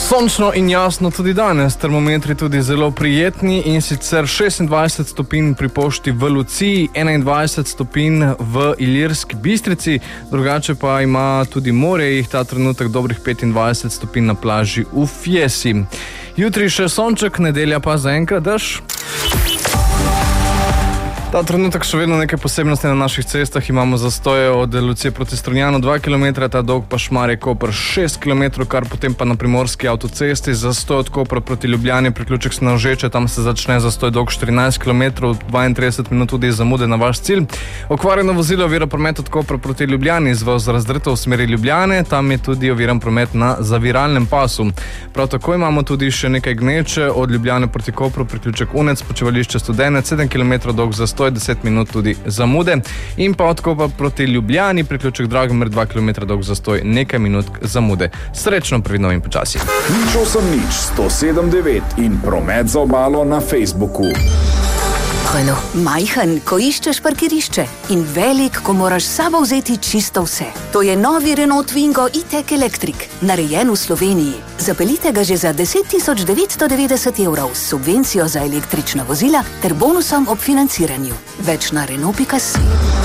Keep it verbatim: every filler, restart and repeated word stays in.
Sončno in jasno tudi danes, termometri tudi zelo prijetni, in sicer šestindvajset stopinj pri Pošti v Luciji, enaindvajset stopinj v Ilirski Bistrici, drugače pa ima tudi morje jih ta trenutek dobrih petindvajset stopinj na plaži v Fiesi. Jutri še sonček, nedelja pa zaenkrat dež. Ta trenutek še vedno nekaj posebnosti na naših cestah. Imamo zastoje od Lucije proti Strunjanu dva kilometra, ta dolg pa Šmarje-Koper šest kilometrov, kar potem pa na primorski avtocesti zastoj od Kopra proti Ljubljani, priključek Snovžeče, tam se začne zastoj dolg štirinajst kilometrov, dvaintrideset minut tudi zamude na vaš cilj. Okvarjeno vozilo ovira promet od Kopra proti Ljubljani, izvoz razreditev v smeri Ljubljane, tam je tudi oviran promet na zaviralnem pasu. Prav tako imamo tudi še nekaj gneče od Ljubljane proti Kopru, priključek Unec, počivališče Studenec, sedem kilometrov dolg zastoj, deset minut tudi zamude, in pa od Kopra proti Ljubljani, priključek Dragomer, dva kilometra dolg zastoj, nekaj minut zamude. Srečno, previdno in počasi. Nič osem nič, sto sedem devet in promet za obalo na Facebooku. Renault. Majhen, ko iščeš parkirišče, in velik, ko moraš s sabo vzeti čisto vse. To je novi Renault Twingo e-tech Electric, narejen v Sloveniji. Zapeljite ga že za deset tisoč devetsto devetdeset evrov s subvencijo za električna vozila ter bonusom ob financiranju. Več na Renault pika si.